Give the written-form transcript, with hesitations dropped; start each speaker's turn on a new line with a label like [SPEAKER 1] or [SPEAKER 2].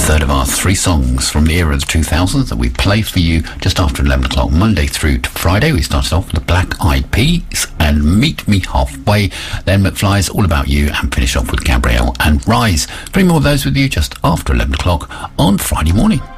[SPEAKER 1] third of our three songs from the era of the 2000s that we play for you just after 11 o'clock, Monday through to Friday. We started off with the Black Eyed Peas and Meet Me Halfway, then McFly's All About You, and finish off with Gabrielle and Rise. Three more of those with you just after 11 o'clock on Friday morning.